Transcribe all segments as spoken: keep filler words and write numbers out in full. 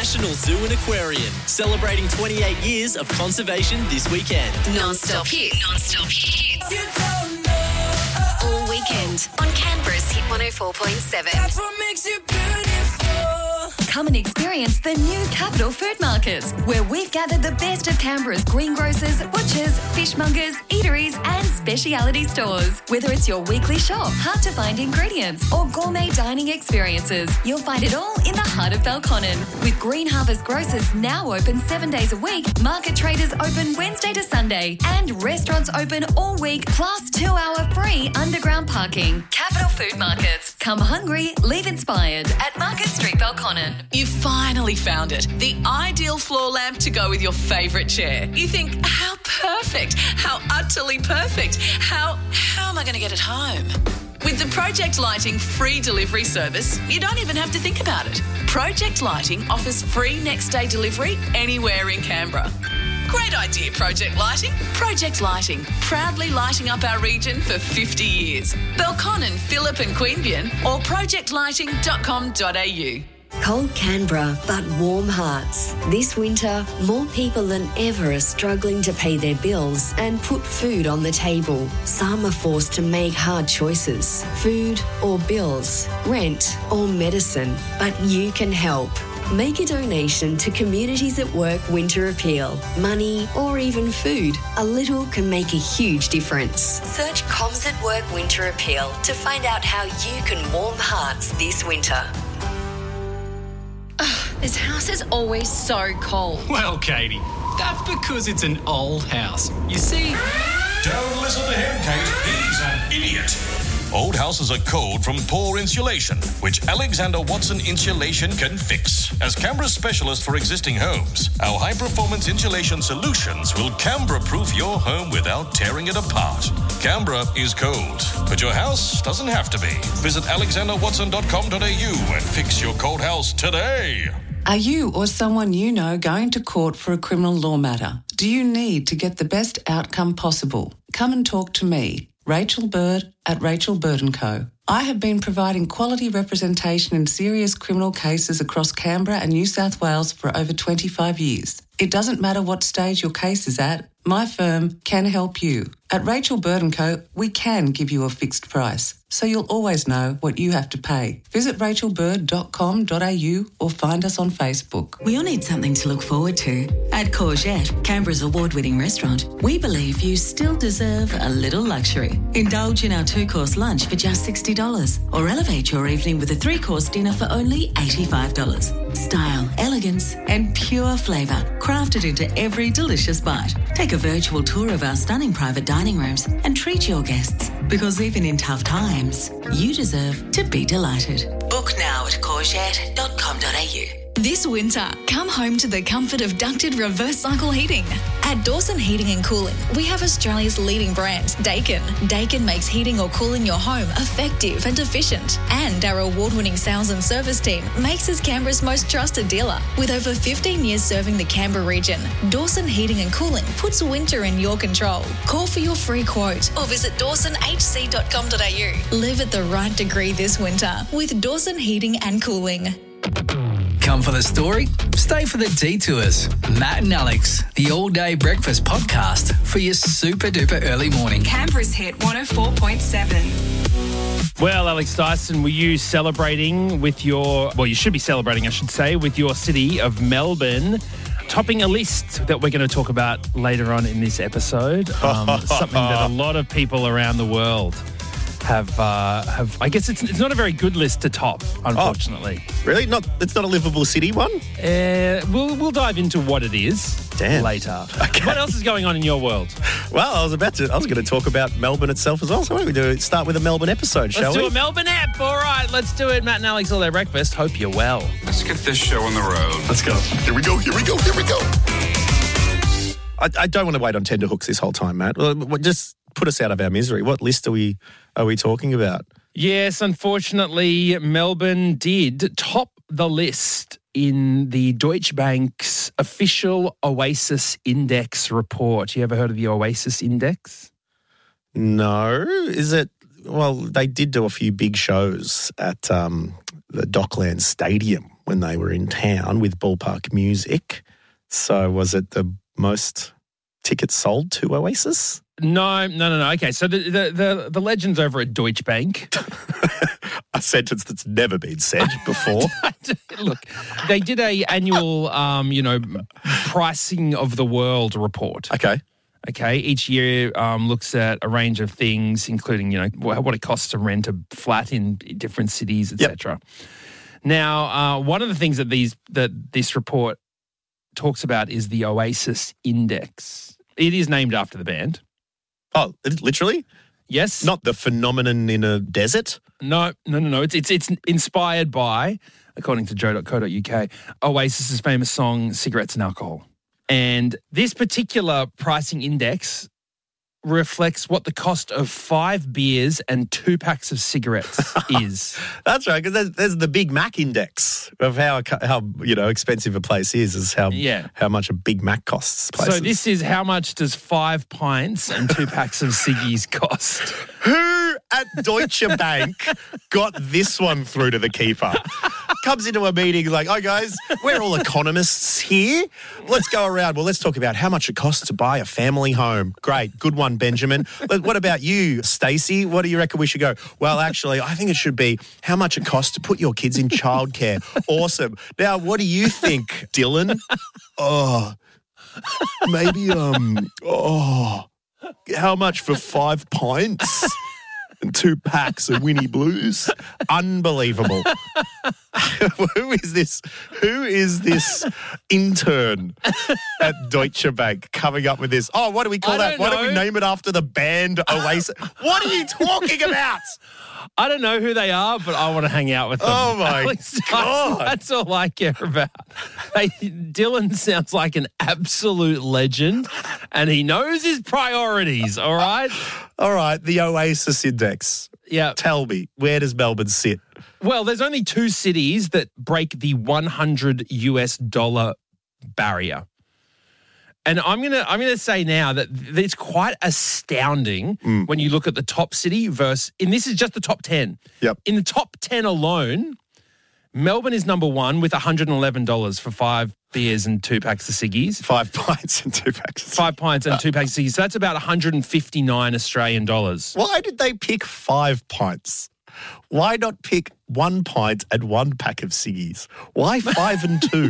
National Zoo and Aquarium, celebrating twenty-eight years of conservation this weekend. Non-stop hits. Non-stop hits. All weekend on Canberra's Hit one oh four point seven. That's what makes it beautiful. Come and experience the new Capital Food Market, where we've gathered the best of Canberra's greengrocers, butchers, fishmongers, eateries and speciality stores. Whether it's your weekly shop, hard-to-find ingredients or gourmet dining experiences, you'll find it all in the heart of Belconnen. With Green Harvest Grocers now open seven days a week, market traders open Wednesday to Sunday and restaurants open all week, plus two-hour free underground parking. Capital Food Markets. Come hungry, leave inspired at Market Street, Belconnen. You finally found it. The ideal floor lamp to go with your favourite chair. You think, how perfect, how utterly perfect, how, how am I going to get it home? With the Project Lighting free delivery service, you don't even have to think about it. Project Lighting offers free next day delivery anywhere in Canberra. Great idea, Project Lighting. Project Lighting, proudly lighting up our region for fifty years. Belconnen, Phillip and Queanbeyan or project lighting dot com dot a u. Cold Canberra, but warm hearts. This winter, more people than ever are struggling to pay their bills and put food on the table. Some are forced to make hard choices. Food or bills, rent or medicine. But you can help. Make a donation to Communities at Work Winter Appeal. Money or even food. A little can make a huge difference. Search Comms at Work Winter Appeal to find out how you can warm hearts this winter. This house is always so cold. Well, Katie, that's because it's an old house. You see... Don't listen to him, Kate. He's an idiot. Old houses are cold from poor insulation, which Alexander Watson Insulation can fix. As Canberra's specialist for existing homes, our high-performance insulation solutions will Canberra-proof your home without tearing it apart. Canberra is cold, but your house doesn't have to be. Visit alexander watson dot com dot a u and fix your cold house today. Are you or someone you know going to court for a criminal law matter? Do you need to get the best outcome possible? Come and talk to me, Rachel Bird at Rachel Bird and Co. I have been providing quality representation in serious criminal cases across Canberra and New South Wales for over twenty-five years. It doesn't matter what stage your case is at, my firm can help you. At Rachel Bird and Co, we can give you a fixed price, so you'll always know what you have to pay. Visit rachel bird dot com dot a u or find us on Facebook. We all need something to look forward to. At Courgette, Canberra's award-winning restaurant, we believe you still deserve a little luxury. Indulge in our two-course lunch for just sixty dollars or elevate your evening with a three-course dinner for only eighty-five dollars. Style, elegance and pure flavour crafted into every delicious bite. Take a virtual tour of our stunning private dining rooms and treat your guests, because even in tough times, you deserve to be delighted. Book now at courgette dot com dot a u. This winter, come home to the comfort of ducted reverse cycle heating. At Dawson Heating and Cooling, we have Australia's leading brand, Daikin. Daikin makes heating or cooling your home effective and efficient. And our award-winning sales and service team makes us Canberra's most trusted dealer. With over fifteen years serving the Canberra region, Dawson Heating and Cooling puts winter in your control. Call for your free quote or visit dawson h c dot com dot a u. Live at the right degree this winter with Dawson Heating and Cooling. Come for the story, stay for the detours. Matt and Alex, the all-day breakfast podcast for your super-duper early morning. Canberra's Hit one oh four point seven. Well, Alex Dyson, were you celebrating with your, well, you should be celebrating, I should say, with your city of Melbourne, topping a list that we're going to talk about later on in this episode. Um, something that a lot of people around the world have, uh, have. I guess it's it's not a very good list to top, unfortunately. Oh, really? Not it's not a livable city one? Uh, we'll we'll dive into what it is Damn. later. Okay. What else is going on in your world? Well, I was about to. I was going to talk about Melbourne itself as well. So why don't we do start with a Melbourne episode, shall Let's we? do a Melbourne app. All right, let's do it. Matt and Alex all their breakfast. Hope you're well. Let's get this show on the road. Let's go. Here we go, here we go, here we go. I, I don't want to wait on tenterhooks this whole time, Matt. Well, just put us out of our misery. What list are we are we talking about? Yes, unfortunately, Melbourne did top the list in the Deutsche Bank's official Oasis Index report. You ever heard of the Oasis Index? No. Is it? Well, they did do a few big shows at um, the Docklands Stadium when they were in town with Ballpark Music. So was it the most tickets sold to Oasis? No, no, no, no. Okay, so the the the, the legends over at Deutsche Bank. A sentence that's never been said before. Look, they did a annual, um, you know, pricing of the world report. Okay. Okay, each year um, looks at a range of things, including, you know, what it costs to rent a flat in different cities, et cetera. Yep. Now, uh, one of the things that these that this report talks about is the Oasis Index. It is named after the band. Oh, literally? Yes. Not the phenomenon in a desert? No, no, no, no. It's it's it's inspired by, according to joe dot co dot uk, Oasis's famous song "Cigarettes and Alcohol." And this particular pricing index reflects what the cost of five beers and two packs of cigarettes is. That's right, because there's, there's the Big Mac index of how how you know expensive a place is, is how yeah. how much a Big Mac costs places. So this is how much does five pints and two packs of ciggies cost? Who at Deutsche Bank got this one through to the keeper? Comes into a meeting like, oh, guys, we're all economists here. Let's go around. Well, let's talk about how much it costs to buy a family home. Great. Good one, Benjamin. What about you, Stacey? What do you reckon we should go? Well, actually, I think it should be how much it costs to put your kids in childcare. Awesome. Now, what do you think, Dylan? Oh, maybe, um, oh, how much for five pints? And two packs of Winnie Blues. Unbelievable. Who is this? Who is this intern at Deutsche Bank coming up with this? Oh, what do we call I that? don't Why know. don't we name it after the band Oasis? What are you talking about? I don't know who they are, but I want to hang out with them. Oh, my Alex, God. That's all I care about. Hey, Dylan sounds like an absolute legend, and he knows his priorities, all right? All right, the Oasis Index. Yeah. Tell me, where does Melbourne sit? Well, there's only two cities that break the one hundred US dollar barrier. And I'm gonna I'm gonna say now that it's quite astounding mm. when you look at the top city versus, and this is just the top ten. Yep. In the top ten alone, Melbourne is number one with one hundred eleven dollars for five beers and two packs of ciggies. Five pints and two packs of ciggies. Five pints and two packs of ciggies. So that's about one hundred fifty-nine Australian dollars. Why did they pick five pints? Why not pick one pint and one pack of ciggies? Why five and two?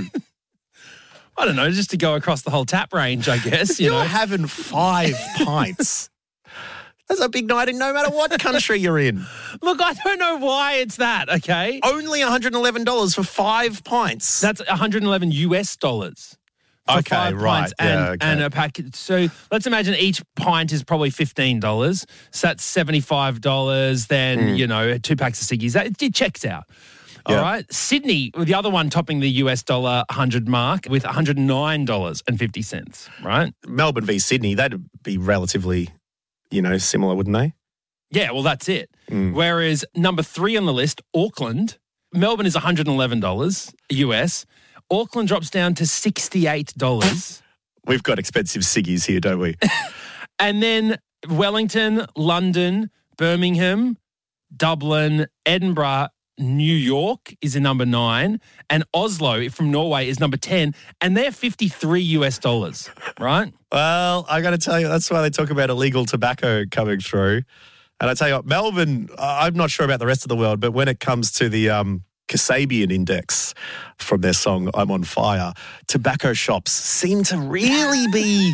I don't know, just to go across the whole tap range, I guess. You You're know, having five pints. That's a big night in no matter what country you're in. Look, I don't know why it's that, okay? Only one hundred eleven dollars for five pints. That's one hundred eleven US dollars. For Okay, five right. pints and, Yeah, okay. and a packet. So let's imagine each pint is probably fifteen dollars. So that's seventy-five dollars. Then, Mm. you know, two packs of ciggies. That, it checks out. All Yeah. right. Sydney, the other one topping the U S dollar one hundred mark with one hundred nine dollars and fifty cents, right? Melbourne v Sydney, that'd be relatively, you know, similar, wouldn't they? Yeah, well, that's it. Mm. Whereas number three on the list, Auckland, Melbourne is one hundred eleven dollars U S. Auckland drops down to sixty-eight dollars. We've got expensive ciggies here, don't we? And then Wellington, London, Birmingham, Dublin, Edinburgh, New York is in number nine, and Oslo from Norway is number ten, and they're fifty-three US dollars, right? Well, I got to tell you, that's why they talk about illegal tobacco coming through. And I tell you what, Melbourne, I'm not sure about the rest of the world, but when it comes to the um, Kasabian Index from their song I'm on Fire, tobacco shops seem to really be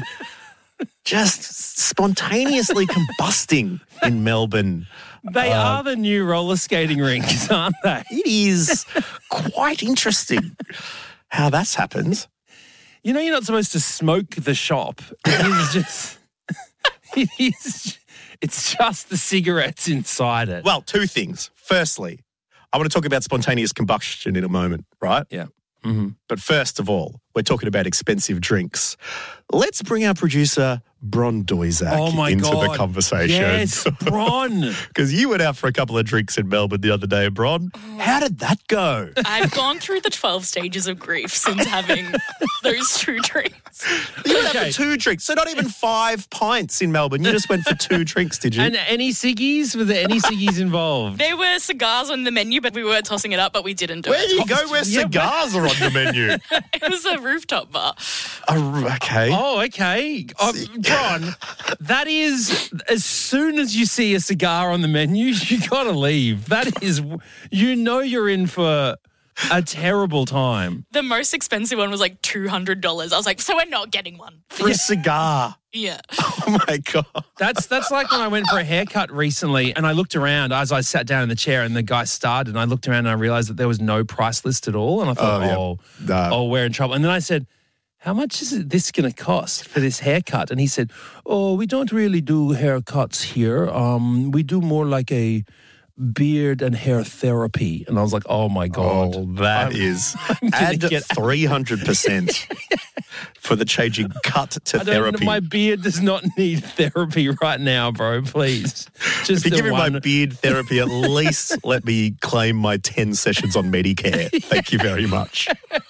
just spontaneously combusting in Melbourne. They Uh, are the new roller skating rinks, aren't they? It is quite interesting how that's happened. You know, you're not supposed to smoke the shop. It is just, it is, it's just the cigarettes inside it. Well, two things. Firstly, I want to talk about spontaneous combustion in a moment, right? Yeah. Mm-hmm. But first of all, we're talking about expensive drinks. Let's bring our producer, Bron Doizak Oh, my into God. the conversation. Yes, Bron. Because you went out for a couple of drinks in Melbourne the other day, Bron. How did that go? I've gone through the twelve stages of grief since having those two drinks. You went out for two drinks, so not even five pints in Melbourne. You just went for two drinks, did you? And any ciggies? Were there any ciggies involved? There were cigars on the menu, but we were tossing it up, but we didn't do Where it. do you go where cigars are on the menu? It was a rooftop bar. Oh, okay. Oh, okay. Oh, Bron, that is, as soon as you see a cigar on the menu, you got to leave. That is, you know you're in for a terrible time. The most expensive one was like two hundred dollars. I was like, so we're not getting one. For a cigar. Yeah. Oh, my God. That's that's like when I went for a haircut recently and I looked around as I sat down in the chair and the guy started and I looked around and I realised that there was no price list at all. And I thought, Oh, oh, yeah. No. oh, we're in trouble. And then I said, how much is it- this going to cost for this haircut? And he said, oh, we don't really do haircuts here. Um, we do more like a beard and hair therapy. And I was like, oh, my God. Oh, that I'm- is I'm gonna add get- three hundred percent for the changing cut to I don't, therapy. my beard does not need therapy right now, bro. Please. Just if you're the giving one. my beard therapy, at least let me claim my ten sessions on Medicare. Thank you very much.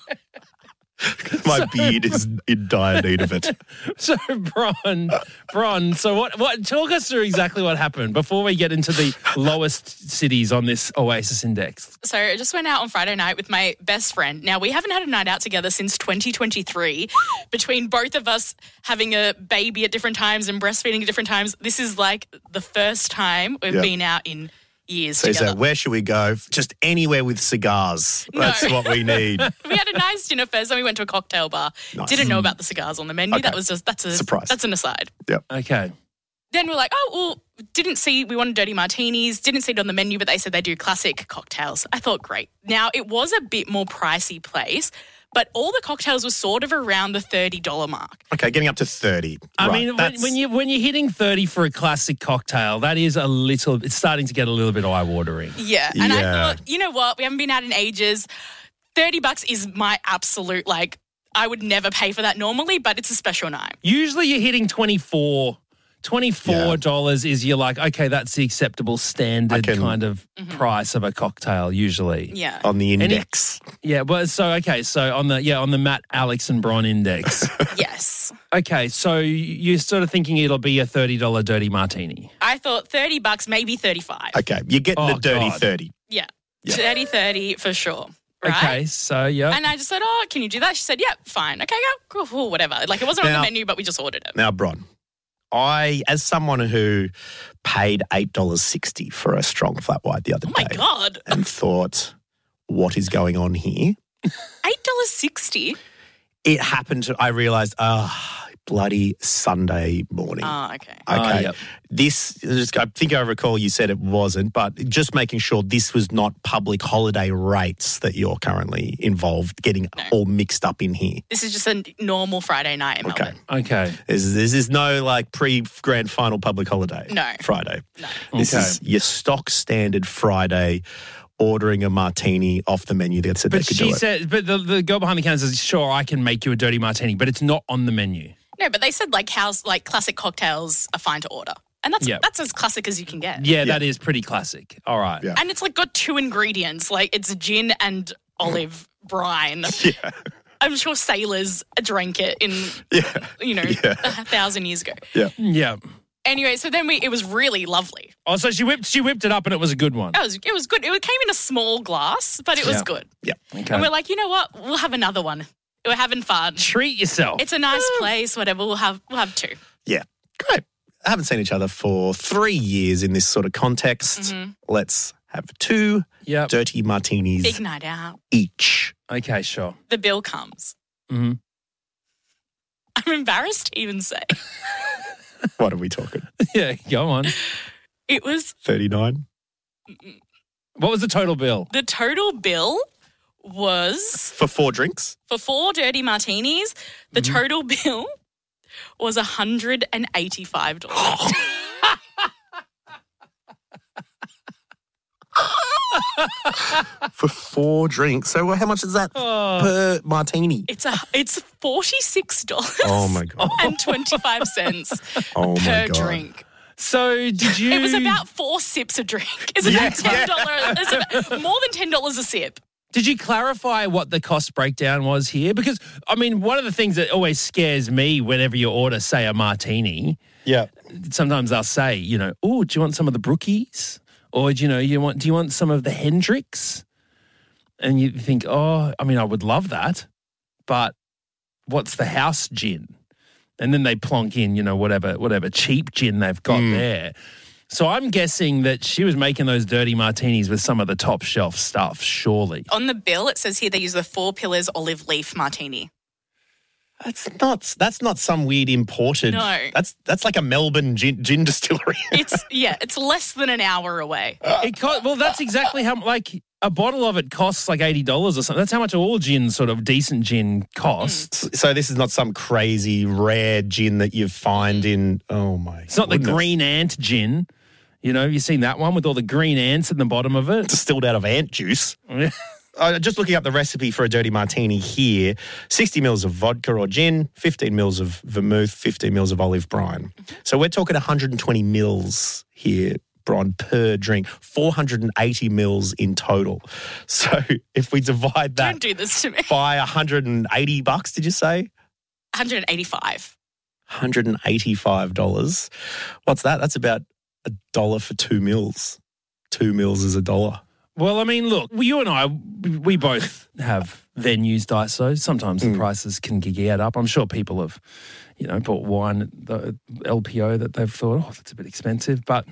My beard is in dire need of it. So, Bron, Bron, so what, what, talk us through exactly what happened before we get into the lowest cities on this Oasis Index. So I just went out on Friday night with my best friend. Now, we haven't had a night out together since twenty twenty-three. Between both of us having a baby at different times and breastfeeding at different times, this is like the first time we've Yep. been out in years So you together. say, where should we go? Just anywhere with cigars. No. That's what we need. We had a nice dinner first, then we went to a cocktail bar. Nice. Didn't know about the cigars on the menu. Okay. That was just that's a Surprise. That's an aside. Yep. Okay. Then we're like, oh, well, didn't see, we wanted dirty martinis, didn't see it on the menu, but they said they do classic cocktails. I thought, great. Now, it was a bit more pricey place, but all the cocktails were sort of around the thirty dollars mark. Okay, getting up to thirty. I Right, mean, when, that's- when you when you're hitting thirty for a classic cocktail, that is a little. It's starting to get a little bit eye watering. Yeah. And I Yeah. thought, you know what? We haven't been out in ages. thirty bucks is my absolute, like, I would never pay for that normally, but it's a special night. Usually, you're hitting twenty-four. twenty-four dollars is you're like, okay, that's the acceptable standard kind of price of a cocktail usually. Yeah. On the Any- index. Yeah, well, so okay, so on the yeah on the Matt, Alex, and Bron index. Yes. Okay, so you're sort of thinking it'll be a thirty dollars dirty martini. I thought thirty bucks, maybe thirty-five. Okay, you're getting Oh, the dirty God. thirty. Yeah. Yeah. thirty thirty for sure. Right? Okay, so yeah. And I just said, oh, can you do that? She said, yeah, fine. Okay, yeah, cool, cool, whatever. Like, it wasn't on Now- the menu, but we just ordered it. Now, Bron, I, as someone who paid eight dollars sixty for a strong flat white the other Oh, my day God. and thought, what is going on here? eight dollars sixty? It happened to, I realised, ah, bloody Sunday morning. Oh, okay. Okay. Ah, yep. This, just- I think I recall you said it wasn't, but just making sure this was not public holiday rates that you're currently involved, getting all mixed up in here. This is just a normal Friday night in Okay. Melbourne. Okay. This, this is no like pre-grand final public holiday. No. Friday. No. This Okay. is your stock standard Friday, ordering a martini off the menu that said they But could she do it. said, but the, the girl behind the counter says, sure, I can make you a dirty martini, but it's not on the menu. No, but they said, like, house, like, classic cocktails are fine to order. And that's Yep. that's as classic as you can get. Yeah, that is pretty classic. All right. Yeah. And it's, like, got two ingredients. Like, it's gin and olive brine. Yeah. I'm sure sailors drank it in, Yeah. you know, Yeah. a thousand years ago. Yeah. Yeah. Anyway, so then we it was really lovely. Oh, so she whipped she whipped it up and it was a good one. It was it was good. It came in a small glass, but it was Yeah. good. Yeah. Okay. And we're like, you know what? We'll have another one. We're having fun. Treat yourself. It's a nice place. Whatever. We'll have we'll have two. Yeah. Great. I haven't seen each other for three years in this sort of context. Mhm. Let's have two Yep. dirty martinis Big night out. each. Okay, sure. The bill comes. Mm-hmm. I'm embarrassed to even say. What are we talking? Yeah, go on. It was thirty-nine? What was the total bill? the total bill was For four drinks? for four dirty martinis. The Mm-hmm. total bill was one hundred eighty-five dollars. For four drinks. So how much is that Oh. per martini? It's a it's forty-six dollars Oh, my God. and twenty-five cents Oh, per my God. drink. So did you? It was about four sips a drink. It's Yeah, about ten dollars. It's about more than ten dollars a sip. Did you clarify what the cost breakdown was here? Because, I mean, one of the things that always scares me whenever you order, say, a martini, yeah, sometimes they'll say, you know, oh, do you want some of the Brookies? Or, do you know, you want, do you want some of the Hendricks? And you think, oh, I mean, I would love that, but what's the house gin? And then they plonk in, you know, whatever whatever cheap gin they've got Mm. there. So I'm guessing that she was making those dirty martinis with some of the top shelf stuff, surely. On the bill, it says here they use the Four Pillars olive leaf martini. That's not that's not some weird imported. No. That's that's like a Melbourne gin, gin distillery. It's yeah, it's less than an hour away. It co- well, that's exactly how, like, a bottle of it costs like eighty dollars or something. That's how much all gin, sort of decent gin, costs. So this is not some crazy rare gin that you find in, oh my It's not goodness. the green ant gin. You know, you've seen that one with all the green ants in the bottom of it? Distilled out of ant juice. Uh, just looking up the recipe for a dirty martini here, sixty mils of vodka or gin, fifteen mils of vermouth, fifteen mils of olive brine. So we're talking one hundred twenty mils here, Bron, per drink, four hundred eighty mils in total. So if we divide that Don't do this to me. by one hundred eighty bucks, did you say? one hundred eighty-five. one hundred eighty-five dollars. What's that? That's about a dollar for two mils. Two mils is a dollar. Well, I mean, look, you and I, we both have venues, Daiso. Sometimes the prices can get up. I'm sure people have, you know, bought wine at the L P O that they've thought, oh, that's a bit expensive. But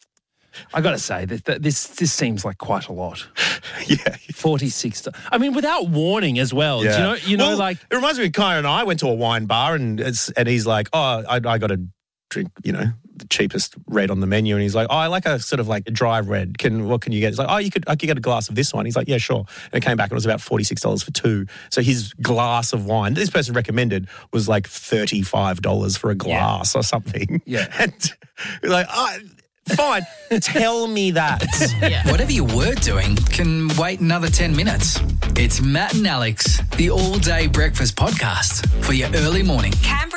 I got to say that, that this this seems like quite a lot. Yeah, forty-six. I mean, without warning as well. Do you know, you know, Well, like it reminds me of Kyle and I went to a wine bar and it's, and he's like, oh, I, I got to drink, you know, the cheapest red on the menu, and he's like, oh, I like a sort of like a dry red. Can what can you get? He's like, oh, you could I could get a glass of this one. He's like, yeah, sure. And it came back and it was about forty-six dollars for two. So his glass of wine, this person recommended, was like thirty-five dollars for a glass or something. Yeah, and you're like, oh, fine, tell me that. Whatever you were doing can wait another ten minutes. It's Matt and Alex, the all-day breakfast podcast for your early morning. Canberra